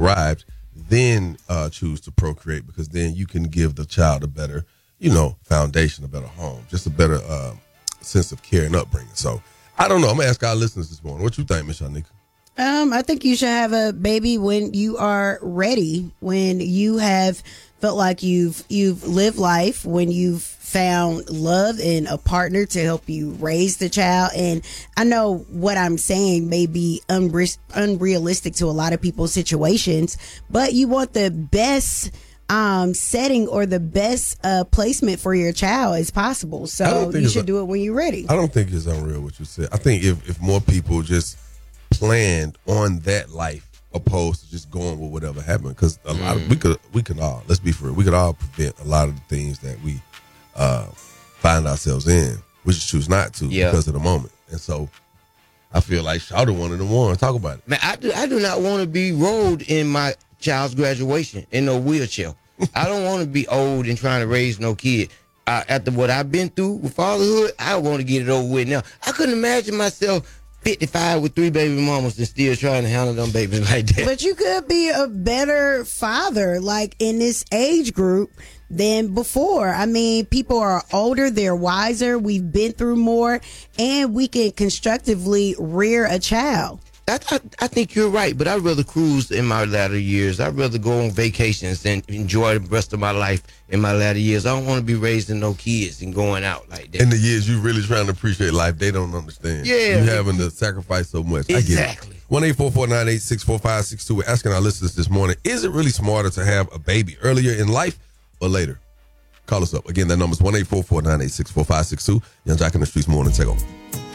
thrived, then choose to procreate, because then you can give the child a better, foundation, a better home, just a better sense of care and upbringing. So I don't know. I'm gonna ask our listeners this morning. What you think, Miss Shanika? I think you should have a baby when you are ready, when you have felt like you've lived life, when you've found love and a partner to help you raise the child. And I know what I'm saying may be unrealistic to a lot of people's situations, but you want the best setting or the best placement for your child as possible. So you should do it when you're ready. I don't think it's unreal what you said. I think if more people just planned on that life opposed to just going with whatever happened, because a lot of, we could all, let's be for real, we could all prevent a lot of the things that we find ourselves in. We just choose not to because of the moment. And so I feel like Shawty one of them ones. Talk about it. Man, I do not want to be rolled in my child's graduation in no wheelchair. I don't want to be old and trying to raise no kid. After what I've been through with fatherhood, I want to get it over with now. I couldn't imagine myself 55 with 3 baby mamas and still trying to handle them babies like that. But you could be a better father, like in this age group, than before. I mean, people are older, they're wiser, we've been through more, and we can constructively rear a child. I think you're right, but I'd rather cruise in my latter years. I'd rather go on vacations and enjoy the rest of my life in my latter years. I don't want to be raising no kids and going out like that. In the years you really trying to appreciate life, they don't understand. Yeah. You having to sacrifice so much. Exactly. I get it. 1-844-986-4562. We're asking our listeners this morning, is it really smarter to have a baby earlier in life or later? Call us up. Again, that number is 1-844-986-4562. Yung Joc in the Streetz morning. Take over.